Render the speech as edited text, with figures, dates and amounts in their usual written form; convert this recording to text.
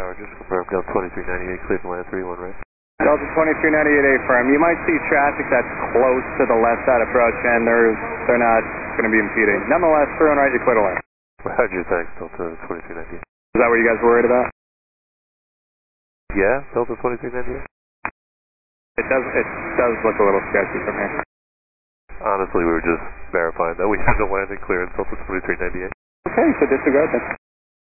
Tower, just confirm Delta 2398, clear from land 31, right? Delta 2398A firm. You might see traffic that's close to the left side approach, and they're not going to be impeding. Nonetheless, through and right, you clear to land. Roger, thanks, Delta 2398. Is that what you guys were worried about? Yeah, Delta 2398? It does look a little sketchy from here. Honestly, we were just verifying that we had the landing clearance, Delta 2398. Okay, so disregard that.